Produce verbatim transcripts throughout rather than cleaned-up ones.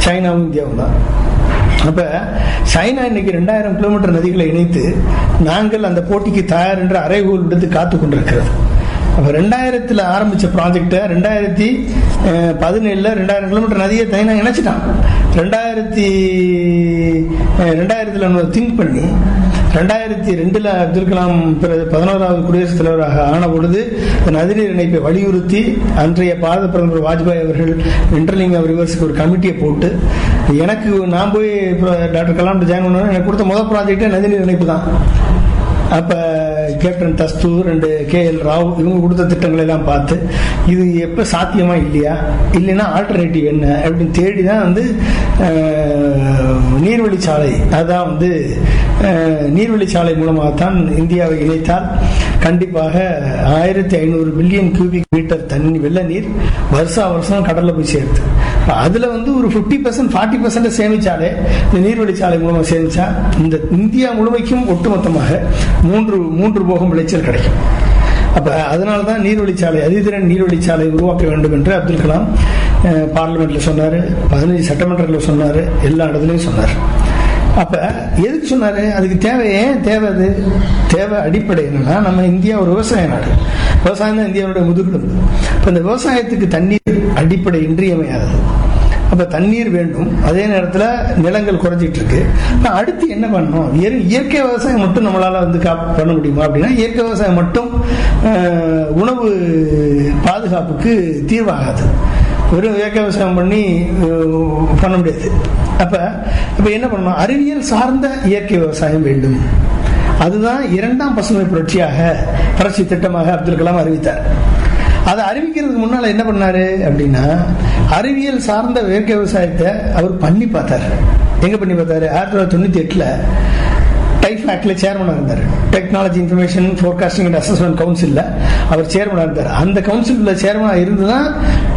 சைனாவும் இந்தியாவும் தான். அப்ப சைனா இன்னைக்கு ரெண்டாயிரம் கிலோமீட்டர் நதிகளை இணைத்து நாங்கள் அந்த போட்டிக்கு தயார் என்று அறைகூல் விடுத்து காத்து கொண்டிருக்கிறது. அப்ப ரெண்டாயிரத்துல ஆரம்பிச்ச ப்ராஜெக்டை ரெண்டாயிரத்தி பதினேழுல ரெண்டாயிரம் கிலோமீட்டர் நதியை சைனா இணைச்சிட்டான். ரெண்டாயிரத்தி ரெண்டாயிரத்துல நம்ம திங்க் பண்ணி ரெண்டாயிரத்தி ரெண்டுல அப்துல் கலாம் பதினோராவது குடியரசுத் தலைவராக ஆன பொழுது நதிநீர் இணைப்பை வலியுறுத்தி அன்றைய பாரத பிரதமர் வாஜ்பாய் அவர்கள் இன்டர்லிங் ரிவர்ஸுக்கு ஒரு கமிட்டியை போட்டு எனக்கு நான் போய் டாக்டர் கலாம் ஜாயின் பண்ண எனக்கு கொடுத்த முதல் ப்ராஜெக்டே நதிநீர் இணைப்பு தான். அப்ப captain Dastur and K L Rao இவங்க கொடுத்த திட்டங்களை எல்லாம் பார்த்து இது எப்ப சாத்தியமா இல்லையா, இல்லைன்னா ஆல்டர்னேட்டிவ் என்ன அப்படின்னு தேடிதான் வந்து நீர்வழிச்சாலை, அதான் வந்து நீர்வழிச்சாலை மூலமாகத்தான் இந்தியாவை இணைத்தால் கண்டிப்பாக ஆயிரத்தி ஐநூறு பில்லியன் கியூபிக் மீட்டர் தண்ணி வெள்ள நீர் வருஷா வருஷம் கடல்ல போய் சேர்த்து அதுல வந்து ஒரு பிப்டி பர்சன்ட் ஃபார்ட்டி பர்சன்ட் சேமிச்சாலே இந்த நீர்வழிச்சாலை மூலமா சேமிச்சா இந்த இந்தியா முழுமைக்கும் ஒட்டுமொத்தமாக மூன்று மூன்று போகம் விளைச்சல் கிடைக்கும். அப்ப அதனாலதான் நீர்வழிச்சாலை அதிதிறன் நீர்வழிச்சாலை உருவாக்க வேண்டும் என்று அப்துல் கலாம் பார்லிமெண்ட்ல சொன்னாரு, பதினஞ்சு சட்டமன்றத்தில் சொன்னாரு, எல்லா இடத்துலயும் சொன்னார். அப்ப எதுக்கு சொன்னாரு? அதுக்கு தேவை, ஏன் தேவை? அது தேவை அடிப்படை என்னன்னா, நம்ம இந்தியா ஒரு விவசாய நாடு, விவசாயம் தான் இந்தியாவுடைய முதுகெலும்பு. இப்ப இந்த விவசாயத்துக்கு தண்ணீர் அடிப்படை இன்றியமையாதது. அப்ப தண்ணீர் வேண்டும், அதே நேரத்துல நிலங்கள் குறைஞ்சிட்டு இருக்கு. அடுத்து என்ன பண்ணணும்? இயற்கை விவசாயம் மட்டும் நம்மளால வந்து பண்ண முடியுமா அப்படின்னா இயற்கை விவசாயம் மட்டும் உணவு பாதுகாப்புக்கு தீர்வாகாது. வெறும் இயற்கை விவசாயம் பண்ணி பண்ண முடியாது. அப்ப இப்ப என்ன பண்ணணும்? அறிவியல் சார்ந்த இயற்கை விவசாயம் வேண்டும். அதுதான் இரண்டாம் பசுமை புரட்சியாக புரட்சி திட்டமாக அப்துல் கலாம் அறிவித்தார். அதை அறிவிக்கிறதுக்கு முன்னால என்ன பண்ணாரு அப்படின்னா, அறிவியல் சார்ந்த இயற்கை விவசாயத்தை அவர் பண்ணி பார்த்தாரு. எங்க பண்ணி பார்த்தாரு? ஆயிரத்தி தொள்ளாயிரத்தி தொண்ணூத்தி எட்டுல டைஃபாக்ட்ல சேர்மனா இருந்தார். Technology information forecasting and assessment கவுன்சில்ல அவர் சேர்மனா இருந்தார். அந்த கவுன்சில்ல சேர்மனா இருந்துதான்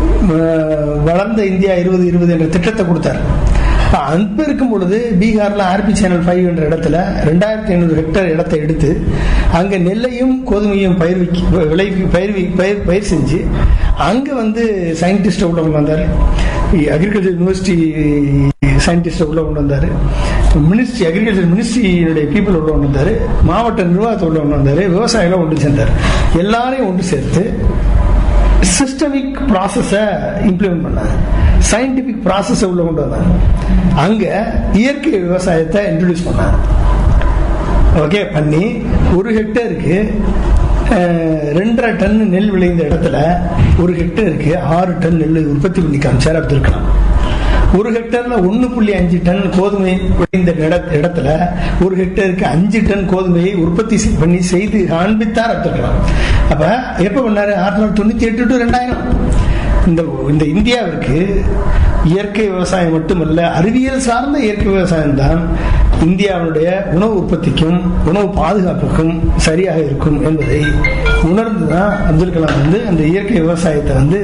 வளர்ந்த இந்தியா இருபது இருபது என்ற திட்டத்தை கொடுத்தார். அன்ப இருக்கும் பொழுது பீகார்ல ஆர்பி சேனல் ஃபைவ் என்ற இடத்துல ரெண்டாயிரத்தி ஐநூறு ஹெக்டேர் இடத்தை எடுத்து அங்க நெல்லையும் கோதுமையும் பயிர் விளை பயிர் பயிர் பயிர் செஞ்சு அங்க வந்து சயின்டிஸ்ட உள்ள கொண்டு வந்தாரு. அக்ரிகல்ச்சர் யூனிவர்சிட்டி சயின்டிஸ்ட உள்ள கொண்டு வந்தாரு. மினிஸ்ட்ரி அக்ரிகல்ச்சர் மினிஸ்ட்ரியினுடைய பீப்புள் உள்ள கொண்டு வந்தாரு. மாவட்ட நிர்வாகத்தை உள்ள கொண்டு வந்தாரு. விவசாயிகளை ஒன்று சேர்ந்தார். எல்லாரையும் ஒன்று சேர்த்து சிஸ்டமிக் ப்ராசஸ இம்ப்ளிமெண்ட் பண்ணாங்க. சயின்டிபிக் ப்ராசஸ உள்ள கொண்டு வந்தாங்க. அங்க இயற்கை விவசாயத்தை இன்ட்ரோடியூஸ் பண்ணாங்க. ஓகே பண்ணி ஒரு ஹெக்டேருக்கு ரெண்டரை டன் நெல் விளைந்த இடத்துல ஒரு ஹெக்டேருக்கு ஆறு டன் நெல் உற்பத்தி பண்ணி காமிச்சார் அப்துல் கலாம். ஒரு ஹெக்டேர்ல ஒன்னு புள்ளி அஞ்சு டன் கோதுமை விளைந்த இடத்துல ஒரு ஹெக்டேருக்கு அஞ்சு டன் கோதுமையை உற்பத்தி பண்ணி செய்து காண்பித்தார் அப்துல் கலாம். அப்ப எப்ப பண்ணாரு? ஆயிரத்தி தொள்ளாயிரத்தி தொண்ணூத்தி எட்டு டு ரெண்டாயிரம் இந்த இந்த இந்தியாவிற்கு இயற்கை விவசாயம் மட்டுமல்ல, அறிவியல் சார்ந்த இயற்கை விவசாயம் தான் இந்தியாவுடைய உணவு உற்பத்திக்கும் உணவு பாதுகாப்புக்கும் சரியாக இருக்கும் என்பதை உணர்ந்துதான் அப்துல் கலாம் வந்து அந்த இயற்கை விவசாயத்தை வந்து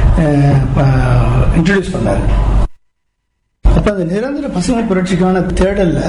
இன்ட்ரோடியூஸ் பண்ணாரு. அப்ப அந்த நிரந்தர பசுமை புரட்சிக்கான தேடல்ல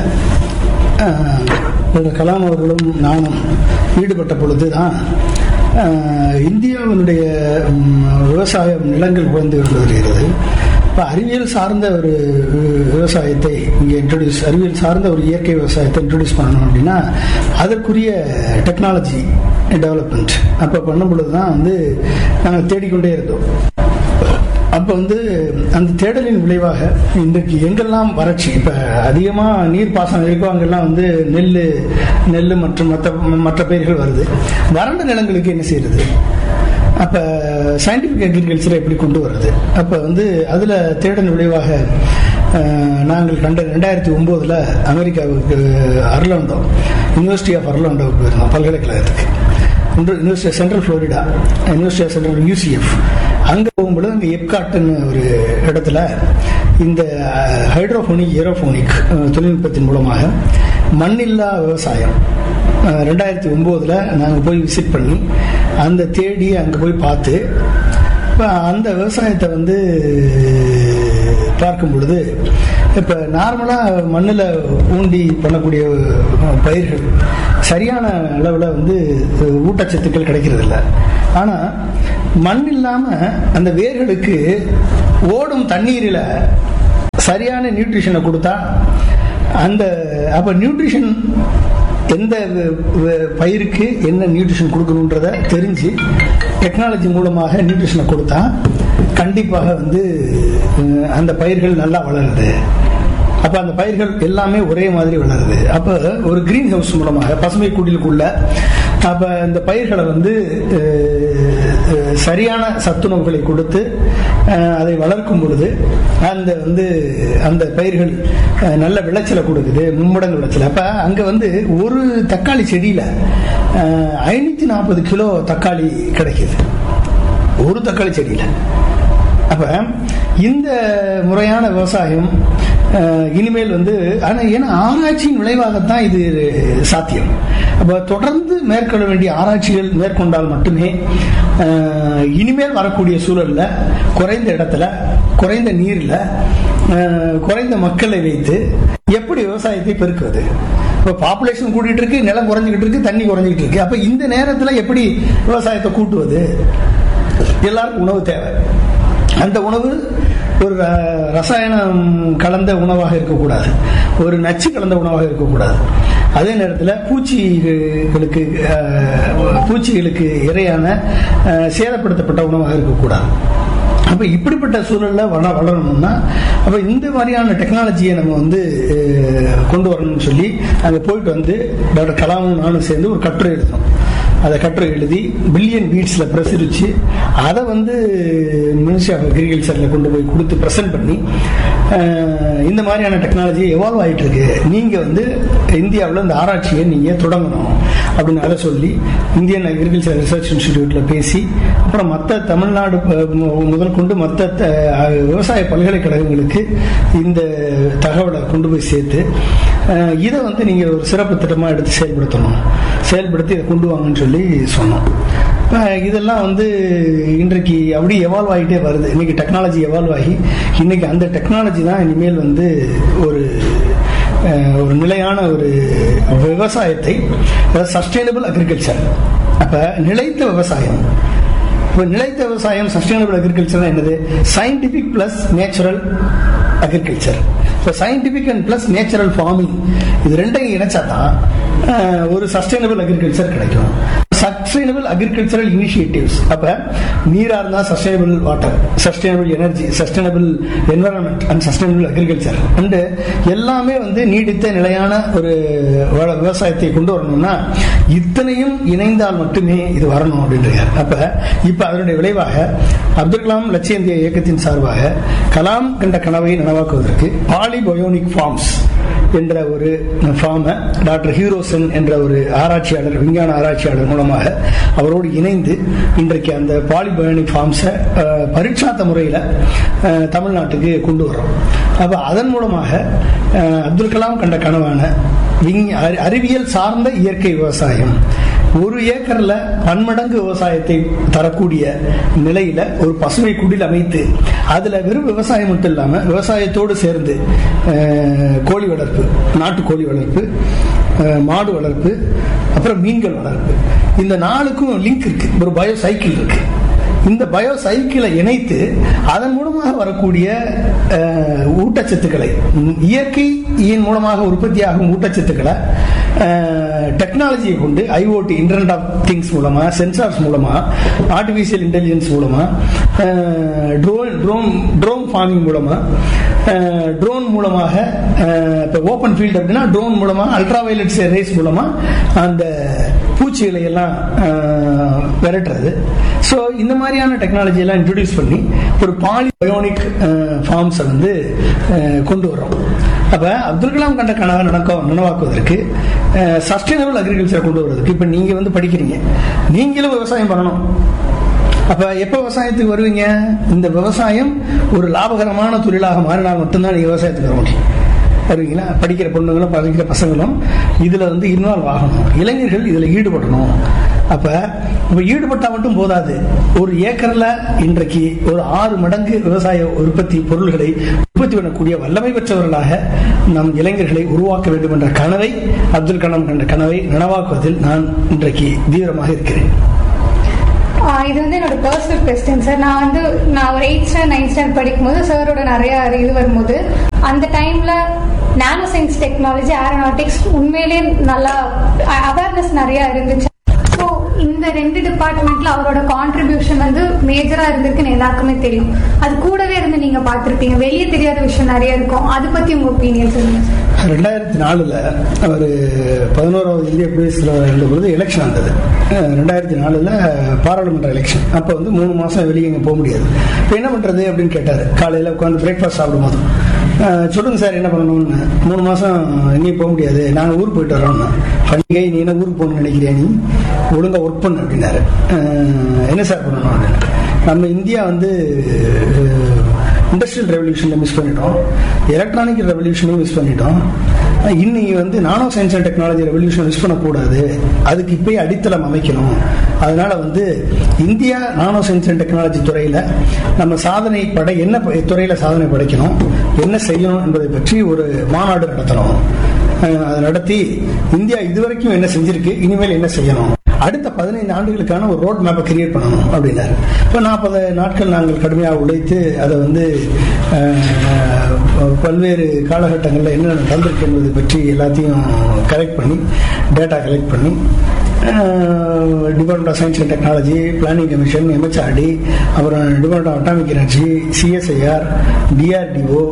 கலாம் அவர்களும் நானும் ஈடுபட்ட பொழுதுதான் இந்தியாவினுடைய விவசாய நிலங்கள் குறைந்து வருகிறது. இப்போ அறிவியல் சார்ந்த ஒரு விவசாயத்தை இங்கே இன்ட்ரோடியூஸ் அறிவியல் சார்ந்த ஒரு இயற்கை விவசாயத்தை இன்ட்ரோடியூஸ் பண்ணணும் அப்படின்னா அதற்குரிய டெக்னாலஜி டெவலப்மெண்ட் அப்போ பண்ணும் பொழுது தான் வந்து நாங்கள் தேடிக்கொண்டே இருந்தோம். அப்போ வந்து அந்த தேடலின் விளைவாக இன்றைக்கு எங்கெல்லாம் வறட்சி, இப்போ அதிகமாக நீர் பாசனம் இருக்கோ அங்கெல்லாம் வந்து நெல் நெல் மற்றும் மற்ற மற்ற பயிர்கள் வருது. வறண்ட நிலங்களுக்கு என்ன செய்யறது? அப்போ சயின்டிஃபிக் அக்ரிகல்ச்சரை எப்படி கொண்டு வருது? அப்போ வந்து அதில் தேடல் விளைவாக நாங்கள் கண்ட ரெண்டாயிரத்தி ஒம்போதில் அமெரிக்காவுக்கு அர்லாண்டோ யூனிவர்சிட்டி ஆஃப் அர்லாண்டோவுக்கு போயிருந்தோம், பல்கலைக்கழகத்துக்கு. University central Florida university of central யூசிஎஃப். அங்கே போகும்பொழுது அங்கே எப்காட்டுன்னு ஒரு இடத்துல இந்த ஹைட்ரோஃபோனிக் ஏரோஃபோனிக் தொழில்நுட்பத்தின் மூலமாக மண்ணில்லா விவசாயம் ரெண்டாயிரத்தி ஒம்போதுல நாங்கள் போய் விசிட் பண்ணி அந்த தேடி அங்கே போய் பார்த்து இப்போ அந்த விவசாயத்தை வந்து பார்க்கும் பொழுது இப்போ நார்மலாக மண்ணில் ஊண்டி பண்ணக்கூடிய பயிர்கள் சரியான அளவில் வந்து ஊட்டச்சத்துக்கள் கிடைக்கிறது இல்லை. ஆனால் மண் இல்லாமல் அந்த வேர்களுக்கு ஓடும் தண்ணீரில் சரியான நியூட்ரிஷனை கொடுத்தா அந்த அப்ப நியூட்ரிஷன் எந்த பயிருக்கு என்ன நியூட்ரிஷன் கொடுக்கணுன்றத தெரிஞ்சு டெக்னாலஜி மூலமாக நியூட்ரிஷனை கொடுத்தா கண்டிப்பாக வந்து அந்த பயிர்கள் நல்லா வளருது. அப்ப அந்த பயிர்கள் எல்லாமே ஒரே மாதிரி வளருது. அப்ப ஒரு கிரீன் ஹவுஸ் மூலமாக பசுமை குடிலுக்குள்ள அப்ப இந்த பயிர்களை வந்து சரியான சத்துணவுகளை கொடுத்து அதை வளர்க்கும் பொழுது அந்த வந்து அந்த பயிர்கள் நல்ல விளைச்சலை கொடுக்குது, மும்மடங்கு விளைச்சல். அப்ப அங்க வந்து ஒரு தக்காளி செடியில ஐநூத்தி நாற்பது கிலோ தக்காளி கிடைக்குது ஒரு தக்காளி செடியில. அப்ப இந்த முறையான விவசாயம் இனிமேல் வந்து ஏன்னா ஆராய்ச்சியின் விளைவாகத்தான் இது சாத்தியம். அப்ப தொடர்ந்து மேற்கொள்ள வேண்டிய ஆராய்ச்சிகள் மேற்கொண்டால் மட்டுமே இனிமேல் வரக்கூடிய சூழல்ல குறைந்த இடத்துல குறைந்த நீர்ல குறைந்த மக்களை வைத்து எப்படி விவசாயத்தை பெருக்குவது. இப்ப பாப்புலேஷன் கூட்டிட்டு இருக்கு, நிலம் குறைஞ்சிக்கிட்டு இருக்கு, தண்ணி குறைஞ்சிக்கிட்டு இருக்கு. அப்ப இந்த நேரத்துல எப்படி விவசாயத்தை கூட்டுவது? எல்லாருக்கும் உணவு தேவை. அந்த உணவு ஒரு ரசாயனம் கலந்த உணவாக இருக்கக்கூடாது, ஒரு நச்சு கலந்த உணவாக இருக்கக்கூடாது. அதே நேரத்தில் பூச்சிகளுக்கு பூச்சிகளுக்கு இரையான சேதப்படுத்தப்பட்ட உணவாக இருக்கக்கூடாது. அப்ப இப்படிப்பட்ட சூழல்ல வள வளரணும்னா அப்ப இந்த மாதிரியான டெக்னாலஜியை நம்ம வந்து கொண்டு வரணும்னு சொல்லி அங்கே போயிட்டு வந்து டாக்டர் கலாமும் நானும் சேர்ந்து ஒரு கட்டுரை எழுதணும். அதை கட்டுரை எழுதி பில்லியன் பீட்ஸ்ல பிரசுரிச்சு அதை வந்து மினிஸ்ட்ரி ஆஃப் அக்ரிகல்ச்சர்ல கொண்டு போய் கொடுத்து பிரசன்ட் பண்ணி இந்த மாதிரியான டெக்னாலஜி எவால்வ் ஆகிட்டு இருக்கு, நீங்க வந்து இந்தியாவில் இந்த ஆராய்ச்சியை நீங்க தொடங்கணும் அப்படின்னு அதை சொல்லி இந்தியன் அக்ரிகல்ச்சர் ரிசர்ச் இன்ஸ்டிடியூட்ல பேசி அப்புறம் மற்ற தமிழ்நாடு முதல் கொண்டு மற்ற விவசாய பல்கலைக்கழகங்களுக்கு இந்த தகவலை கொண்டு போய் சேர்த்து இதை வந்து நீங்க ஒரு சிறப்பு திட்டமா எடுத்து செயல்படுத்தணும், செயல்படுத்தி இதை கொண்டு வாங்கன்னு சொல்லி சொன்னோம். இதெல்லாம் வந்து இன்றைக்கு அப்படி எவால்வ் ஆகிட்டே வருது. இன்னைக்கு டெக்னாலஜி எவால்வ் ஆகி இன்னைக்கு அந்த டெக்னாலஜி தான் இனிமேல் வந்து ஒரு ஒரு நிலையான ஒரு விவசாயத்தை, சஸ்டைனபிள் அக்ரிகல்ச்சர். அப்ப நிலைத்த விவசாயம், இப்ப நிலைத்த விவசாயம் சஸ்டைனபிள் அக்ரிகல்ச்சர் என்னது? Scientific plus natural agriculture. Scientific and plus natural farming இது ரெண்டையும் இணைச்சா தான் ஒரு சஸ்டைனபிள் அக்ரிகல்ச்சர் கிடைக்கும். சஸ்டைனபிள் அக்ரிகல்ச்சரல் இனிஷியேட்டிவ்ஸ், அப்ப நீரா இருந்தா sustainable water, sustainable energy, sustainable environment and sustainable agriculture and எல்லாமே வந்து நீடித்த நிலையான ஒரு விவசாயத்தை கொண்டு வரணும்னா இத்தனையும் இணைந்தால் மட்டுமே இது வரணும் அப்படின்றார். அப்ப இப்ப அதனுடைய விளைவாக அப்துல் கலாம் லட்சிய இந்திய இயக்கத்தின் சார்பாக கலாம் கண்ட கனவை நனவாக்குவதற்கு பாலிபயோனிக் ஃபார்ம்ஸ் என்ற ஒரு ஃபார்மை டாக்டர் ஹீரோசன் என்ற ஒரு ஆராய்ச்சியாளர், விஞ்ஞான ஆராய்ச்சியாளர் மூலமாக அவரோடு இணைந்து இன்றைக்கு அந்த பாலிபயோனிக் ஃபார்ம்ஸை பரீட்சாத்த முறையில் தமிழ்நாட்டுக்கு கொண்டு வர்றோம். அப்ப அதன் மூலமாக அப்துல் கலாம் கண்ட கனவான அறிவியல் சார்ந்த இயற்கை விவசாயம் ஒரு ஏக்கர்ல பன்மடங்கு விவசாயத்தை தரக்கூடிய நிலையில ஒரு பசுமை குடில் அமைத்து அதுல வெறும் விவசாயம் மட்டும் இல்லாம விவசாயத்தோடு சேர்ந்து கோழி வளர்ப்பு, நாட்டு கோழி வளர்ப்பு, மாடு வளர்ப்பு, அப்புறம் மீன்கள் வளர்ப்பு, இந்த நாளுக்கும் லிங்க் இருக்கு, ஒரு பயோ சைக்கிள் இருக்கு. இந்த பயோ சைக்கிளை இணைத்து அதன் மூலமாக வரக்கூடிய ஊட்டச்சத்துக்களை, இயற்கையின் மூலமாக உற்பத்தியாகும் ஊட்டச்சத்துக்களை டெக்னாலஜியை கொண்டு ஐஓடி இன்டர்நெட் ஆஃப் திங்ஸ் மூலமா, சென்சார்ஸ் மூலமா, ஆர்டிபிஷியல் இன்டெலிஜென்ஸ் மூலமா, ட்ரோன் ட்ரோன் ட்ரோன் ஃபார்மிங் மூலமா, ட்ரோன் மூலமாக இப்போ ஓப்பன் ஃபீல்டு அப்படின்னா ட்ரோன் மூலமா, அல்ட்ரா வயலட் ரேஸ் மூலமா அந்த பூச்சிகளை எல்லாம் விரட்டுறது. ஸோ இந்த மாதிரியான டெக்னாலஜி எல்லாம் இன்ட்ரோடியூஸ் பண்ணி ஒரு பாலிபயோனிக் ஃபார்ம்ஸை வந்து கொண்டு வர்றோம். அப்ப அப்துல் கலாம் கண்ட கனவை நடக்க நனவாக்குவதற்கு சஸ்டைனபிள் அக்ரிகல்ச்சரை கொண்டு வருவதற்கு இப்ப நீங்க வந்து படிக்கிறீங்க, நீங்களும் விவசாயம் பண்ணணும். அப்ப எப்ப விவசாயத்துக்கு வருவீங்க? இந்த விவசாயம் ஒரு லாபகரமான தொழிலாக மாறினால் மட்டும்தான் நீங்க விவசாயத்துக்கு வர முடியும். வருவீங்களா? படிக்கிற பொண்ணுங்களும் படிக்கிற பசங்களும் இதுல வந்து இன்வால்வ் ஆகணும், இளைஞர்கள் இதுல ஈடுபடணும். அப்ப இப்ப ஈடுபட்டா மட்டும் போதாது, ஒரு ஏக்கர்ல இன்றைக்கு ஒரு ஆறு மடங்கு விவசாய உற்பத்தி பொருள்களை உற்பத்தி பண்ணக்கூடிய வல்லமை பெற்றவர்களாக நம் இளைஞர்களை உருவாக்க வேண்டும் என்ற கனவை, அப்துல் கலாம் கண்ட கனவை நனவாக்குவதில் நான் இன்றைக்கு தீவிரமாக இருக்கிறேன். இது வந்து என்னோட பர்சனல் கொஸ்டின் சார். நான் வந்து நான் ஒரு எயிட் ஸ்டாண்டர்ட் நைன்த் ஸ்டாண்டர்ட் படிக்கும் போது சாரோட நிறைய இது வரும்போது அந்த டைம்ல நானோ சயின்ஸ் டெக்னாலஜி ஏரோநாட்டிக்ஸ் உண்மையிலேயே நல்லா அவேர்னஸ் நிறைய இருந்துச்சு. ஸோ இந்த ரெண்டு டிபார்ட்மெண்ட்ல அவரோட கான்ட்ரிபியூஷன் வந்து மேஜரா இருந்திருக்குன்னு எல்லாருக்குமே தெரியும். அது கூடவே இருந்து நீங்க பார்த்துருப்பீங்க, வெளியே தெரியாத விஷயம் நிறைய இருக்கும். அதை பத்தி உங்க ஒப்பீனியன் சொல்லுங்க. ரெண்டாயிரத்தி நாலுல அவர் பதினோராவது இந்திய குடியரசுல இருந்த பொழுது எலெக்ஷன் வந்தது. ரெண்டாயிரத்தி நாலுல பாராளுமன்ற எலெக்ஷன். அப்போ வந்து மூணு மாசம் வெளியே இங்கே போக முடியாது. இப்போ என்ன பண்றது அப்படின்னு கேட்டாரு. காலையில உட்காந்து பிரேக்ஃபாஸ்ட் சாப்பிடும் போது சொல்லுங்க சார் என்ன பண்ணணும்னு. மூணு மாசம் எங்கேயும் போக முடியாது, நாங்கள் ஊருக்கு போயிட்டு வரோம்னு. பண்டிகை நீ என்ன ஊருக்கு போகணும்னு நினைக்கிறியா, நீ ஒழுங்கா ஒர்க் பண்ணு அப்படின்னாரு. என்ன சார் பண்ணணும் அப்படின்னு. நம்ம இந்தியா வந்து இண்டஸ்ட்ரியல் ரெவல்யூஷன்ல மிஸ் பண்ணிட்டோம், எலக்ட்ரானிக் ரெவல்யூஷனையும் மிஸ் பண்ணிட்டோம். இன்னைக்கு வந்து நானோ science and technology revolution miss பண்ணக்கூடாது, அதுக்கு இப்பயே அடித்தளம் அமைக்கணும். அதனால வந்து India nano science and technology துறையில நம்ம சாதனை படை என்ன துறையில சாதனை படைக்கணும், என்ன செய்யணும் என்பதை பற்றி ஒரு மாநாடு நடத்தணும். அதை நடத்தி இந்தியா இதுவரைக்கும் என்ன செஞ்சிருக்கு, இனிமேல் என்ன செய்யணும், அடுத்த பதினைந்து ஆண்டுகளுக்கான ஒரு ரோட் மேப்பை கிரியேட் பண்ணணும் அப்படின்னாரு. இப்போ நாற்பது நாட்கள் நாங்கள் கடுமையாக உழைத்து அதை வந்து பல்வேறு காலகட்டங்களில் என்ன நடந்திருக்கு என்பதை பற்றி எல்லாத்தையும் கலெக்ட் பண்ணி டேட்டா கலெக்ட் பண்ணி department of science and technology, planning commission, MHRD, அப்புறம் department of atomic energy, CSIR, DRDO,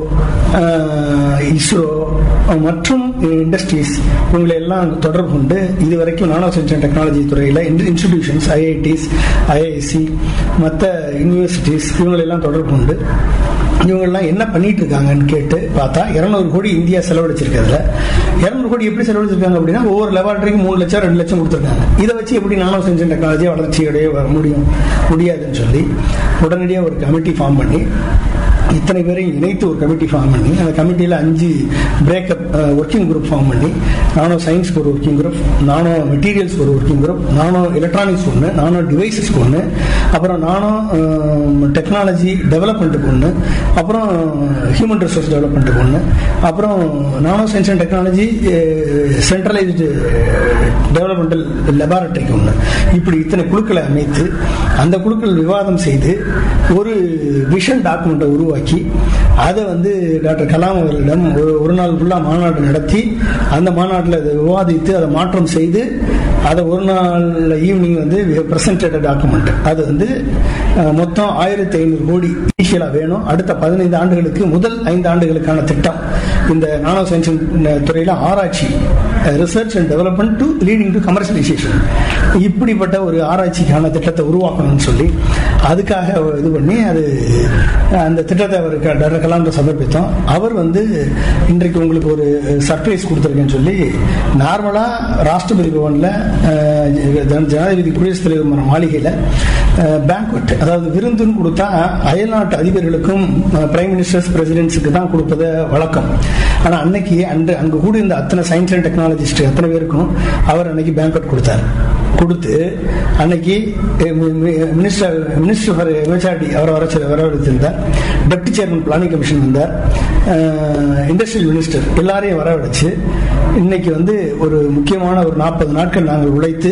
ISRO மற்றும் இண்டஸ்ட்ரீஸ் இவங்களை எல்லாம் தொடர்பு கொண்டு இதுவரைக்கும் நானோ சயின்ஸ் அண்ட் டெக்னாலஜி துறையில் இன்ஸ்டிடியூஷன்ஸ், ஐஐடிஸ், ஐஐசி, மற்ற யூனிவர்சிட்டிஸ் இவங்களெல்லாம் தொடர்பு கொண்டு இவங்கெல்லாம் என்ன பண்ணிட்டு இருக்காங்கன்னு கேட்டு பார்த்தா இருநூறு கோடி இந்தியா செலவழிச்சிருக்கிறதுல இருநூறு கோடி எப்படி செலவழிச்சிருக்காங்க அப்படின்னா ஒவ்வொரு லெபார்டரிக்கும் மூணு லட்சம் ரெண்டு லட்சம் கொடுத்துருக்காங்க. இதை வச்சு எப்படி நானோ சயின்ஸ் அண்ட் டெக்னாலஜி வளர்ச்சியோடய வர முடியும் முடியாதுன்னு சொல்லி உடனடியாக ஒரு கமிட்டி ஃபார்ம் பண்ணி இத்தனை பேரையும் இணைத்து ஒரு கமிட்டி ஃபார்ம் பண்ணி அந்த கமிட்டியில் அஞ்சு பிரேக்கப் ஒர்க்கிங் குரூப் ஃபார்ம் பண்ணி நானோ சயின்ஸ்க்கு ஒரு ஒர்க்கிங் குரூப், நானோ மெட்டீரியல்ஸ்க்கு ஒரு ஒர்க்கிங் குரூப், நானோ எலக்ட்ரானிக்ஸ் ஒன்று, நானோ டிவைசஸ்க்கு ஒன்று, அப்புறம் நானோ டெக்னாலஜி டெவலப்மெண்ட்டுக்கு ஒன்று, அப்புறம் ஹியூமன் ரிசோர்ஸ் டெவலப்மெண்ட்டுக்கு ஒன்று, அப்புறம் நானோ science and technology centralised developmental லெபார்டரிக்கு ஒன்று. இப்படி இத்தனை குழுக்களை அமைத்து அந்த குழுக்கள் விவாதம் செய்து ஒரு விஷன் டாக்குமெண்ட்டை உருவாக்கி அதை வந்து டாக்டர் கலாம் அவர்களிடம் ஒரு ஒரு நாள் ஃபுல்லாக மாநாடு நடத்தி அந்த மாநாட்டில் அதை விவாதித்து அதை மாற்றம் செய்து அதை ஒரு நாள் ஈவினிங் வந்து பிரசன்டட் டாக்குமெண்ட். அது வந்து மொத்தம் ஆயிரத்தி ஐநூறு கோடி இனிஷியலாக வேணும். அடுத்த பதினைந்து ஆண்டுகளுக்கு முதல் ஐந்து ஆண்டுகளுக்கான திட்டம் இந்த நானோ சயின்ஸ் துறையில் ஆராய்ச்சி, research and development to leading to commercialisation, இப்படிப்பட்ட ஒரு ஆராய்ச்சிக்கான திட்டத்தை உருவாக்கணும்னு சொல்லி அதுக்காக இது பண்ணி அது அந்த திட்டத்தை அவருக்கு டாக்டர் கலாம் சமர்ப்பித்தோம். அவர் வந்து இன்றைக்கு உங்களுக்கு ஒரு சர்ப்ரைஸ் கொடுத்துருக்கேன்னு சொல்லி நார்மலாக ராஷ்டிரபதி பவனில் ஜனாதிபதி குடியரசுத் தலைவர் மாளிகையில் பேங்க்வெட், அதாவது விருந்துன்னு கொடுத்தா அயல்நாட்டு அதிபர்களுக்கும் பிரைம் மினிஸ்டர்ஸ் பிரசிடென்ட்ஸுக்கு தான் கொடுப்பது வழக்கம். ஆனால் அன்னைக்கு அன்று அங்கே கூட இந்த அத்தனை சயின்ஸ் அண்ட் டெக்னாலஜிஸ்ட் அத்தனை பேருக்கும் அவர் அன்னைக்கு பேங்க்வெட் கொடுத்தார். கொடுத்து அன்னைக்கு மினிஸ்டர் மினிஸ்டர் ஃபார் எம்ஹெச்ஆர்டி அவரை வர வரவழைத்திருந்தார், டெப்டி சேர்மன் பிளானிங் கமிஷன் வந்தார், இண்டஸ்ட்ரியல் மினிஸ்டர் எல்லாரையும் வரவழைச்சு இன்னைக்கு வந்து ஒரு முக்கியமான ஒரு நாற்பது நாட்கள் நாங்கள் உழைத்து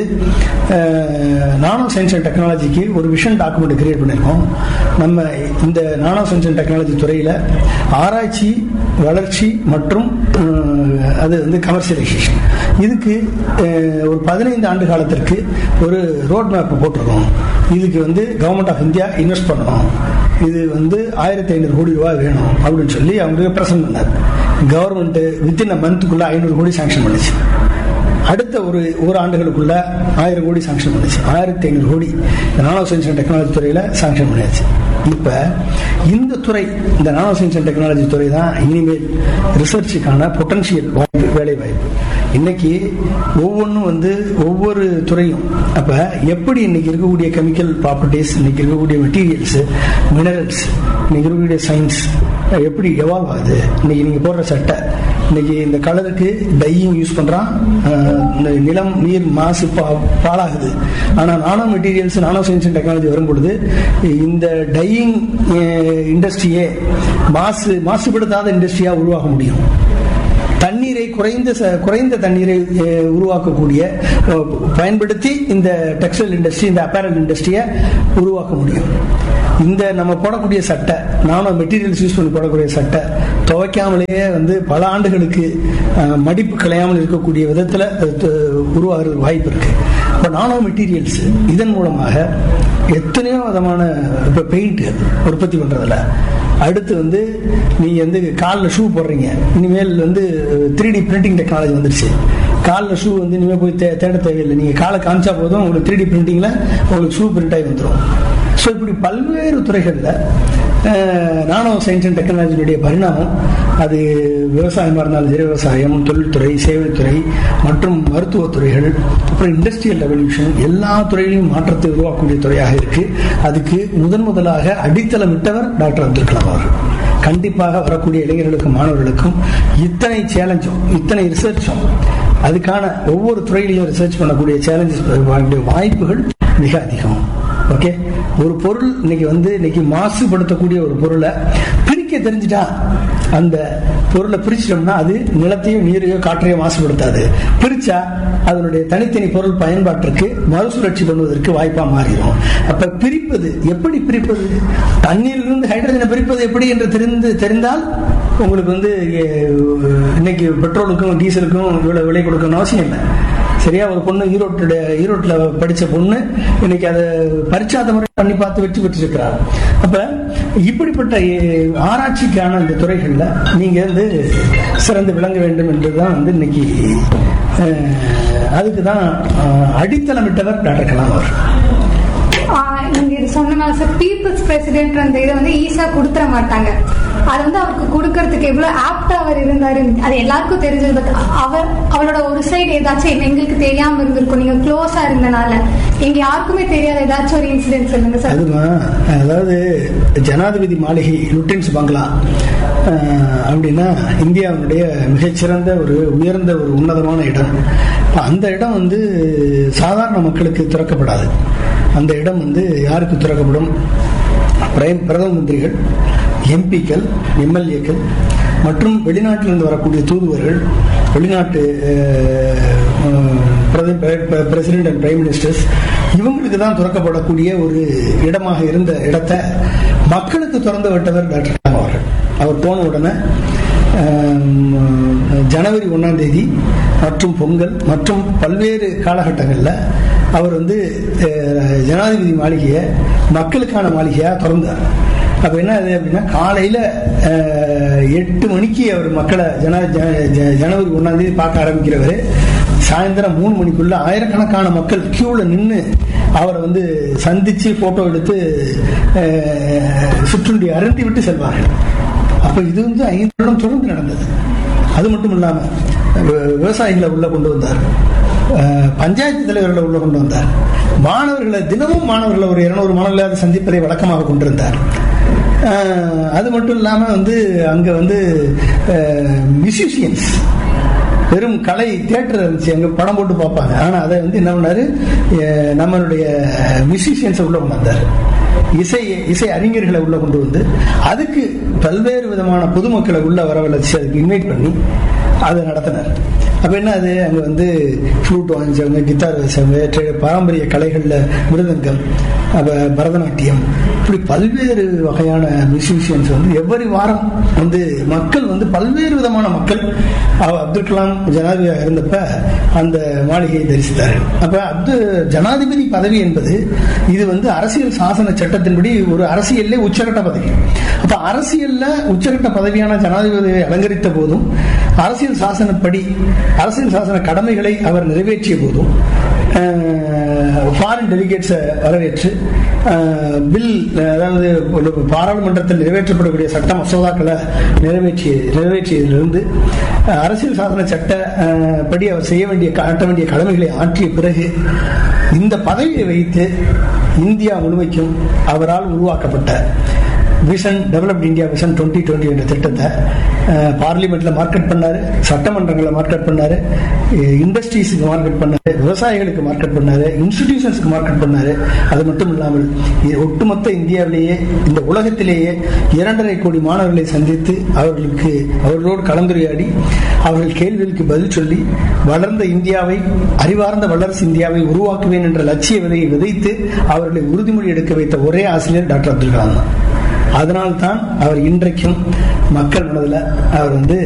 நானோ சயின்ஸ் அண்ட் டெக்னாலஜிக்கு ஒரு விஷன் டாக்குமெண்ட் கிரியேட் பண்ணியிருக்கோம். நம்ம இந்த நானோ சயின்ஸ் அண்ட் டெக்னாலஜி துறையில் ஆராய்ச்சி, வளர்ச்சி மற்றும் அது வந்து கமர்ஷியலைசேஷன், இதுக்கு ஒரு பதினைந்து ஆண்டு காலத்திற்கு ஒரு ரோட் மேப் போட்டிருக்கோம். இதுக்கு வந்து கவர்மெண்ட் ஆஃப் இந்தியா இன்வெஸ்ட் பண்ணணும், இது வந்து ஆயிரத்தி ஐநூறு கோடி ரூபாய் வேணும் அப்படின்னு சொல்லி அவங்க பிரசன்ட் பண்ணார். கவர்மெண்ட் வித்தின் அ மந்த்துக்குள்ள ஐநூறு கோடி சாங்ஷன் பண்ணிச்சு. அடுத்த ஒரு ஒரு ஆண்டுகளுக்குள்ள ஆயிரம் கோடி சாங்ஷன் பண்ணிச்சு. ஆயிரத்தி ஐநூறு கோடி நானோ சயின்ஸ் அண்ட் டெக்னாலஜி துறையில சாங்ஷன் பண்ணியாச்சு. இப்ப இந்த துறை, இந்த நானோ சயின்ஸ் அண்ட் டெக்னாலஜி துறை தான் இனிமேல் ரிசர்ச்சுக்கான பொட்டன்ஷியல் வாய்ப்பு, வேலை வாய்ப்பு. இன்னைக்கு ஒவ்வொன்றும் வந்து ஒவ்வொரு துறையும் அப்ப எப்படி இன்னைக்கு இருக்கக்கூடிய கெமிக்கல் ப்ராப்பர்ட்டிஸ், இன்னைக்கு இருக்கக்கூடிய மெட்டீரியல்ஸ், மினரல்ஸ், இன்னைக்கு இருக்கக்கூடிய சயின்ஸ் எப்படி எவால்வ் ஆகுது. இன்னைக்கு நீங்க போடுற சட்டை, இன்னைக்கு இந்த கலருக்கு டையிங் யூஸ் பண்றான், நிலம் நீர் மாசு பாழாகுது. ஆனா நானோ materials, nano science and technology வரும்பொழுது இந்த டையிங் இண்டஸ்ட்ரியே மாசு மாசுபடுத்தாத இண்டஸ்ட்ரியா உருவாக முடியும். தண்ணீரை குறைந்த குறைந்த தண்ணீரை உருவாக்கக்கூடிய பயன்படுத்தி இந்த டெக்ஸ்டைல் இண்டஸ்ட்ரி, இந்த அப்பேரல் இண்டஸ்ட்ரியை உருவாக்க முடியும். இந்த நம்ம போடக்கூடிய சட்டை, நானோ மெட்டீரியல்ஸ் யூஸ் பண்ணி போடக்கூடிய சட்டை துவைக்காமலேயே வந்து பல ஆண்டுகளுக்கு மடிப்பு கலையாமல் இருக்கக்கூடிய விதத்தில் உருவாகிறது வாய்ப்பு இருக்கு. இப்போ நானோ மெட்டீரியல்ஸ் இதன் மூலமாக எத்தனையோ விதமான இப்போ பெயிண்ட் உற்பத்தி பண்றதுல, அடுத்து வந்து நீங்க வந்து காலில் ஷூ போடுறீங்க, இனிமேல் வந்து த்ரீ டி பிரிண்டிங் டெக்னாலஜி வந்துருச்சு. காலில் ஷூ வந்து இனிமேல் போய் தே தேட தேவையில்லை, நீங்க காலை காமிச்சா போதும் உங்களுக்கு த்ரீ டி பிரிண்டிங்ல உங்களுக்கு ஷூ பிரிண்ட் ஆகி வந்துடும். ஸோ இப்படி பல்வேறு துறைகளில் நானோ சயின்ஸ் அண்ட் டெக்னாலஜியுடைய பரிணாமம், அது விவசாயமாக இருந்தாலும் சரி, விவசாயம், தொழில்துறை, சேவைத்துறை மற்றும் மருத்துவத்துறைகள், அப்புறம் இண்டஸ்ட்ரியல் ரெவல்யூஷன், எல்லா துறையிலும் மாற்றத்தை உருவாக்கக்கூடிய துறையாக இருக்கு. அதுக்கு முதன் முதலாக அடித்தளமிட்டவர் டாக்டர் அப்துல் கலாம் அவர்கள். கண்டிப்பாக வரக்கூடிய இளைஞர்களுக்கும் மாணவர்களுக்கும் இத்தனை சேலஞ்சும் இத்தனை ரிசர்ச்சும், அதுக்கான ஒவ்வொரு துறையிலையும் ரிசர்ச் பண்ணக்கூடிய சேலஞ்சஸ் வாய்ப்புகள் மிக அதிகம். ஓகே, ஒரு பொருள் இன்னைக்கு வந்து இன்னைக்கு மாசுபடுத்தக்கூடிய ஒரு பொருளை பிரிக்க தெரிஞ்சுட்டா, அந்த பொருளை பிரிச்சிட்டோம்னா அது நிலத்தையோ நீரையோ காற்றையோ மாசுபடுத்தாது. பிரிச்சா அதனுடைய தனித்தனி பொருள் பயன்பாட்டிற்கு மறுசுழற்சி பண்ணுவதற்கு வாய்ப்பா மாறிடும். அப்ப பிரிப்பது எப்படி, பிரிப்பது தண்ணீரிலிருந்து ஹைட்ரஜனை பிரிப்பது எப்படி என்று தெரிந்து தெரிந்தால் உங்களுக்கு வந்து இன்னைக்கு பெட்ரோலுக்கும் டீசலுக்கும் இவ்வளவு விலை கொடுக்கணும்னு அவசியம் இல்லை. சரியா, ஒரு பொண்ணு ஈரோட்டு ஈரோட்டில் படிச்ச பொண்ணு இன்னைக்கு அதை பரிச்சாத முறை பண்ணி பார்த்து வெற்றி பெற்றிருக்கிறார். அப்ப இப்படிப்பட்ட ஆராய்ச்சிக்கான இந்த துறைகள்ல நீங்க வந்து சிறந்து விளங்க வேண்டும் என்றுதான் வந்து இன்னைக்கு அதுக்குதான் அடித்தளமிட்டவர் டாக்டர் கலாம் அவர். நீங்க இது சொன்ன பீப்புள்ஸ் பிரசிடென்ட் அந்த இதை வந்து ஈஸியா கொடுத்துட மாட்டாங்க. அது வந்து அவருக்கு கொடுக்கறதுக்கு எவ்வளவு ஆப்டா அவர் இருந்தாரு அது எல்லாருக்கும் தெரிஞ்சது. பட் அவர் அவரோட ஒரு சைடு ஏதாச்சும் எங்களுக்கு தெரியாம இருந்திருக்கும். நீங்க க்ளோஸா இருந்தனால எங்க யாருக்குமே தெரியாத ஏதாச்சும் ஒரு இன்சிடென்ட் சொல்லுங்க சார். அதுமா, அதாவது ஜனாதிபதி மாளிகை லுட்டன்ஸ் பங்களா அப்படின்னா இந்தியாவுடைய மிகச்சிறந்த ஒரு உயர்ந்த ஒரு உன்னதமான இடம். அந்த இடம் வந்து சாதாரண மக்களுக்கு திறக்கப்படாது. அந்த இடம் வந்து யாருக்கு திறக்கப்படும்? பிரதம மந்திரிகள், எம்பிக்கள், எம்எல்ஏக்கள் மற்றும் வெளிநாட்டிலிருந்து வரக்கூடிய தூதுவர்கள், வெளிநாட்டு பிரசிடென்ட் அண்ட் பிரைம் மினிஸ்டர்ஸ், இவங்களுக்கு தான் திறக்கப்படக்கூடிய ஒரு இடமாக இருந்த இடத்தை மக்களுக்கு திறந்து விட்டவர் டாக்டர் கலாம் அவர்கள். அவர் போன உடனே ஜனவரி ஒன்னாம் தேதி மற்றும் பொங்கல் மற்றும் பல்வேறு காலகட்டங்களில் அவர் வந்து ஜனாதிபதி மாளிகையை மக்களுக்கான மாளிகையா திறந்தார். அப்ப என்ன அது அப்படின்னா, காலையில எட்டு மணிக்கு அவர் மக்களை ஜன ஜனவரி ஒன்னாம் தேதி பார்க்க ஆரம்பிக்கிறவர் சாயந்தரம் மூணு மணிக்குள்ள ஆயிரக்கணக்கான மக்கள் கியூல நின்று அவரை வந்து சந்திச்சு போட்டோ எடுத்து சுற்றுண்டி அருந்தி விட்டு செல்வார்கள். அப்ப இது வந்து ஐந்து வருடம் தொடர்ந்து நடந்தது. அது மட்டும் இல்லாம விவசாயிகளை உள்ள கொண்டு வந்தார், பஞ்சாயத்து தலைவர்களை உள்ள கொண்டு வந்தார், மாணவர்களை தினமும் மாணவர்களை ஒரு இருநூறு மாணவர்களாவது சந்திப்பதை வழக்கமாக கொண்டிருந்தார். அது மட்டும் இல்லாம வந்து அங்க வந்து மியூசிஷியன்ஸ், வெறும் கலை தியேட்டர் இருந்துச்சு, அங்க படம் போட்டு பார்ப்பாங்க. ஆனா அதை வந்து என்ன பண்ணாரு, நம்மளுடைய மியூசிஷியன்ஸை உள்ள கொண்டு வந்தார், இசை இசை அறிஞர்களை உள்ள கொண்டு வந்து அதுக்கு பல்வேறு விதமான பொதுமக்களை உள்ள வரவழைச்சு அதுக்கு இன்வைட் பண்ணி அதை நடத்தினார். அப்ப என்ன, அது அங்க வந்து ஃப்ளூட் வாங்கிச்சவங்க, கித்தார் வச்சவங்க, பாரம்பரிய கலைகள்ல மிருதங்கம், பரதநாட்டியம், இப்படி பல்வேறு வகையான மியூசிஷியன்ஸ் வந்து எவ்வரி வாரம் வந்து மக்கள் வந்து பல்வேறு விதமான மக்கள் அப்துல் கலாம் ஜனாதிபதியாக இருந்தப்ப அந்த மாளிகையை தரிசித்தார்கள். அப்ப அப்து ஜனாதிபதி பதவி என்பது இது வந்து அரசியல் சாசன சட்டத்தின்படி ஒரு அரசியல்ல உச்சகட்ட பதவி. அப்ப அரசியல்ல உச்சகட்ட பதவியான ஜனாதிபதியை அலங்கரித்த போதும், அரசியல் சாசனப்படி அரசியல் சாசன கடமைகளை அவர் நிறைவேற்றிய போதும், ஃபாரின் டெலிகேட்ஸை வரவேற்று பில், அதாவது பாராளுமன்றத்தில் நிறைவேற்றப்படக்கூடிய சட்ட மசோதாக்களை நிறைவேற்றிய நிறைவேற்றியதிலிருந்து அரசியல் சாசன சட்டப்படி அவர் செய்ய வேண்டிய ஆற்ற வேண்டிய கடமைகளை ஆற்றிய பிறகு இந்த பதவியை வைத்து இந்தியா முழுமைக்கும் அவரால் உருவாக்கப்பட்ட vision developed India vision twenty twenty என்ற திட்டத்தை பார்லிமெண்ட்ல மார்க்கெட் பண்ணாரு, சட்டமன்றங்களை மார்க்கெட் பண்ணாரு, இண்டஸ்ட்ரீஸுக்கு மார்க்கெட் பண்ணாரு, விவசாயிகளுக்கு மார்க்கெட் பண்ணாரு, இன்ஸ்டிடியூஷன்ஸ்க்கு மார்க்கெட் பண்ணாரு. அது மட்டும் இல்லாமல் ஒட்டுமொத்த இந்தியாவிலேயே இந்த உலகத்திலேயே இரண்டரை கோடி மாணவர்களை சந்தித்து அவர்களுக்கு அவர்களோடு கலந்துரையாடி அவர்கள் கேள்விகளுக்கு பதில் சொல்லி வளர்ந்த இந்தியாவை, அறிவார்ந்த வல்லரசு இந்தியாவை உருவாக்குவேன் என்ற லட்சிய விதையை விதைத்து அவர்களை உறுதிமொழி எடுக்க வைத்த ஒரே ஆசிரியர் டாக்டர் அப்துல் கலாம் தான். அதனால்தான் அவர் இன்றைக்கும் மக்கள் மனதில் அவர் வந்து